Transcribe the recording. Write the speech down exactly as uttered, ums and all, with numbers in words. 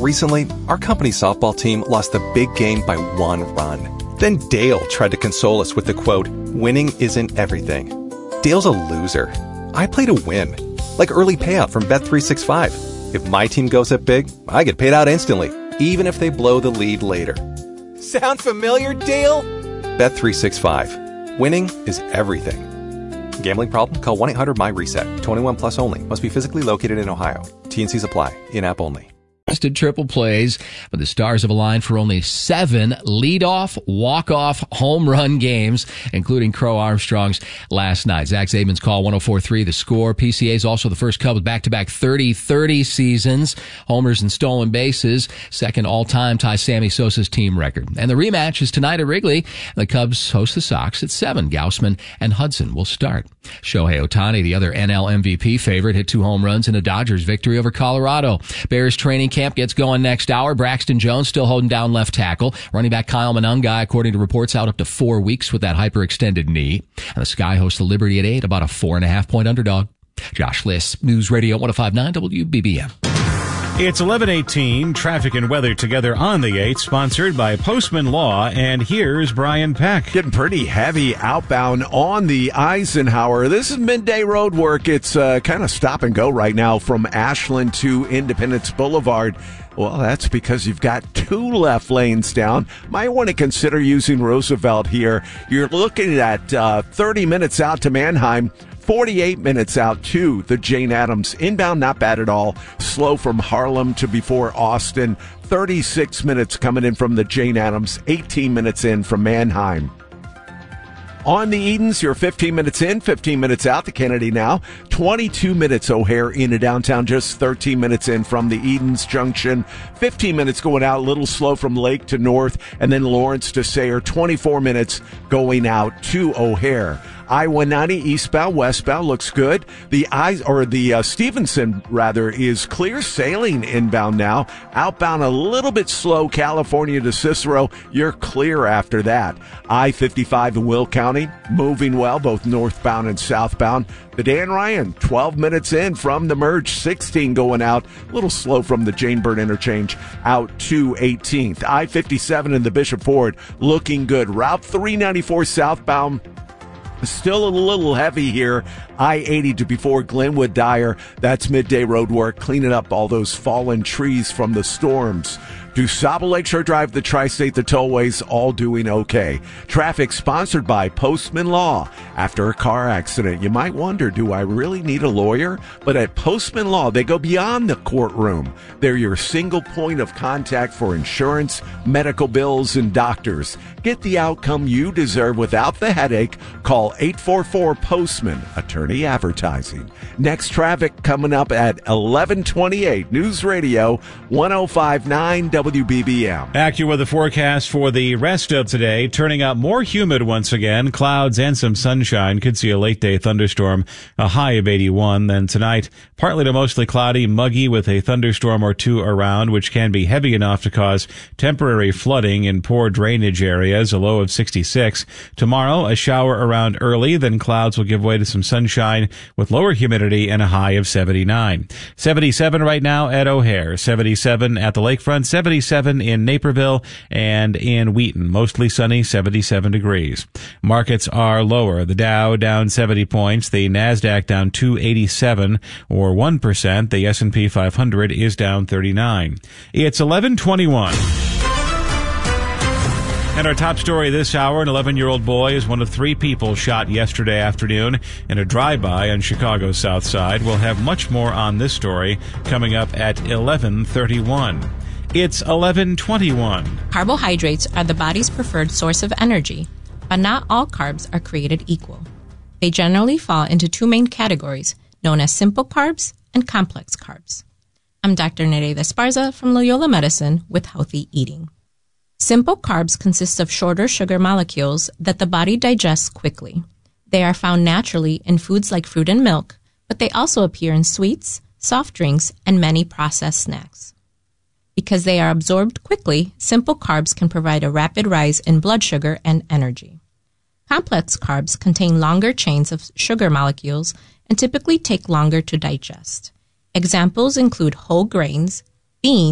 Recently, our company's softball team lost the big game by one run. Then Dale tried to console us with the quote, "Winning isn't everything." Dale's a loser. I play to win. Like early payout from Bet three sixty-five. If my team goes up big, I get paid out instantly, even if they blow the lead later. Sound familiar, Dale? Bet three sixty-five. Winning is everything. Gambling problem? Call one eight hundred M Y reset. twenty-one plus only. Must be physically located in Ohio. T and C's apply. In-app only. Triple plays, but the Stars have aligned for only seven leadoff, walk-off, home run games, including Crow Armstrong's last night. Zach Zaidman's call, one oh four three, the score. P C A is also the first Cub with back-to-back thirty thirty seasons, homers and stolen bases, second all-time, ties Sammy Sosa's team record. And the rematch is tonight at Wrigley. The Cubs host the Sox at seven. Gausman and Hudson will start. Shohei Ohtani, the other N L M V P favorite, hit two home runs in a Dodgers victory over Colorado. Bears training camp gets going next hour. Braxton Jones still holding down left tackle. Running back Kyle Monangai, according to reports, out up to four weeks with that hyperextended knee. And the Sky hosts the Liberty at eight, about a four and a half point underdog. Josh Liss, News Radio one oh five point nine W B B M. It's eleven eighteen, traffic and weather together on the eighth, sponsored by Postman Law, and here's Brian Peck. Getting pretty heavy outbound on the Eisenhower. This is midday road work. It's uh, kind of stop and go right now from Ashland to Independence Boulevard. Well, that's because you've got two left lanes down. Might want to consider using Roosevelt here. You're looking at uh, thirty minutes out to Manheim. forty-eight minutes out to the Jane Addams. Inbound, not bad at all. Slow from Harlem to before Austin. thirty-six minutes coming in from the Jane Addams. eighteen minutes in from Manheim. On the Edens, you're fifteen minutes in, fifteen minutes out to Kennedy now. twenty-two minutes O'Hare into downtown, just thirteen minutes in from the Edens Junction. fifteen minutes going out, a little slow from Lake to North, and then Lawrence to Sayre. twenty-four minutes going out to O'Hare. I one ninety eastbound, westbound looks good. The I or the uh, Stevenson rather is clear sailing inbound now. Outbound a little bit slow. California to Cicero, you're clear after that. I fifty-five in Will County moving well, both northbound and southbound. The Dan Ryan, twelve minutes in from the merge, sixteen going out. A little slow from the Jane Byrne interchange out to eighteenth. I fifty-seven in the Bishop Ford looking good. Route three ninety-four southbound. Still a little heavy here. I eighty to before Glenwood Dyer. That's midday road work, cleaning up all those fallen trees from the storms. DuSable Lakeshore Drive, the Tri-State, the tollways, all doing okay. Traffic sponsored by Postman Law. After a car accident, you might wonder, do I really need a lawyer? But at Postman Law, they go beyond the courtroom. They're your single point of contact for insurance, medical bills, and doctors. Get the outcome you deserve without the headache. Call eight four four Postman, attorney advertising. Next traffic coming up at eleven twenty-eight. News Radio one oh five point nine W B B M. AccuWeather forecast for the rest of today. Turning out more humid once again. Clouds and some sunshine. Could see a late day thunderstorm. A high of eighty-one. Then tonight, partly to mostly cloudy, muggy with a thunderstorm or two around, which can be heavy enough to cause temporary flooding in poor drainage areas. A low of sixty-six. Tomorrow, a shower around early. Then clouds will give way to some sunshine with lower humidity and a high of seventy-nine. seventy-seven right now at O'Hare. seventy-seven at the lakefront. seventy-seven in Naperville and in Wheaton. Mostly sunny, seventy-seven degrees. Markets are lower. The Dow down seventy points. The Nasdaq down two eighty-seven or one percent. The S and P five hundred is down thirty-nine. It's eleven twenty-one. And our top story this hour, an eleven-year-old boy is one of three people shot yesterday afternoon in a drive-by on Chicago's South Side. We'll have much more on this story coming up at eleven thirty-one. It's eleven twenty-one. Carbohydrates are the body's preferred source of energy, but not all carbs are created equal. They generally fall into two main categories, known as simple carbs and complex carbs. I'm Doctor Nereida Esparza from Loyola Medicine with Healthy Eating. Simple carbs consist of shorter sugar molecules that the body digests quickly. They are found naturally in foods like fruit and milk, but they also appear in sweets, soft drinks, and many processed snacks. Because they are absorbed quickly, simple carbs can provide a rapid rise in blood sugar and energy. Complex carbs contain longer chains of sugar molecules and typically take longer to digest. Examples include whole grains, beans,